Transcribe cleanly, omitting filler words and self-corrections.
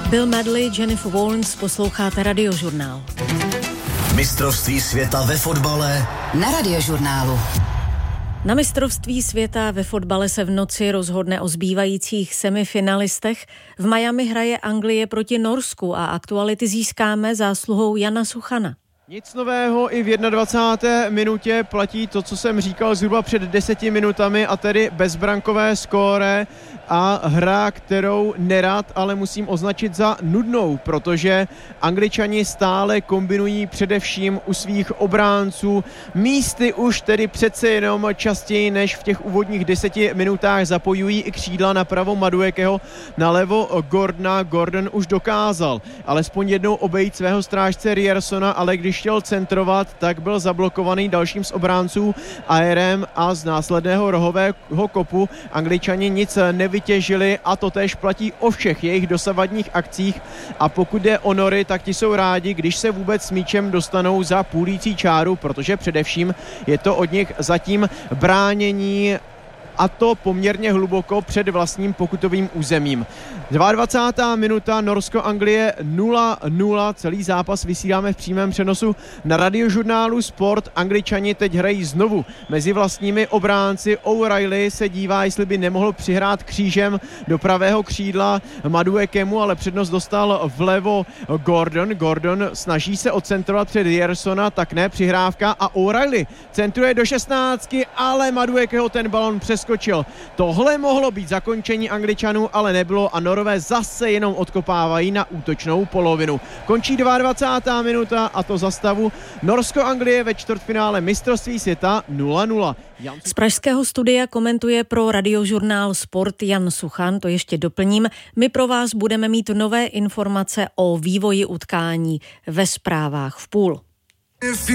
Bill Medley, Jennifer Warnes, posloucháte Radiožurnál. Mistrovství světa ve fotbale na Radiožurnálu. Na mistrovství světa ve fotbale se v noci rozhodne o zbývajících semifinalistech. V Miami hraje Anglie proti Norsku a aktuality získáme zásluhou Jana Suchana. Nic nového, i v 21. minutě platí to, co jsem říkal zhruba před 10 minutami, a tedy bezbrankové skóre a hra, kterou nerad, ale musím označit za nudnou, protože Angličani stále kombinují především u svých obránců. Místy už tedy přece jenom častěji než v těch úvodních 10 minutách zapojují i křídla, napravo Maduekeho, nalevo Gordona. Gordon už dokázal alespoň jednou obejít svého strážce Riersona, ale když chtěl centrovat, tak byl zablokovaný dalším z obránců Ajerem a z následného rohového kopu Angličani nic nevytěžili, a to též platí o všech jejich dosavadních akcích. A pokud jde o Nory, tak ti jsou rádi, když se vůbec s míčem dostanou za půlící čáru, protože především je to od nich zatím bránění, a to poměrně hluboko před vlastním pokutovým územím. 22. minuta, Norsko-Anglie 0-0. Celý zápas vysíláme v přímém přenosu na Radiožurnálu Sport. Angličani teď hrají znovu mezi vlastními obránci. O'Reilly se dívá, jestli by nemohl přihrát křížem do pravého křídla Maduekemu, ale přednost dostal vlevo Gordon. Gordon snaží se odcentrovat před Riersona, tak ne, přihrávka, a O'Reilly centruje do 16, ale Maduekeho ten balon přeskočil. Tohle mohlo být zakončení Angličanů, ale nebylo, a Norové zase jenom odkopávají na útočnou polovinu. Končí 22. minuta, a to za stavu Norsko-Anglie ve čtvrtfinále mistrovství světa 0-0. Z pražského studia komentuje pro Radiožurnál Sport Jan Suchan. To ještě doplním. My pro vás budeme mít nové informace o vývoji utkání ve zprávách v půl.